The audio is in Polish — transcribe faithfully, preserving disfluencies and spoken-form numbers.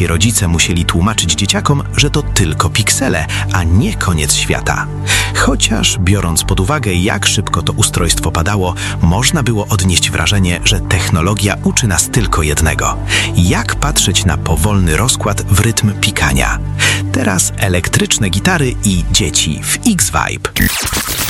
japońskie rodzice musieli tłumaczyć dzieciakom, że to tylko piksele, a nie koniec świata. Chociaż, biorąc pod uwagę, jak szybko to ustrojstwo padało, można było odnieść wrażenie, że technologia uczy nas tylko jednego. Jak patrzeć na powolny rozkład w rytm pikania. Teraz elektryczne gitary i dzieci w X-Vibe.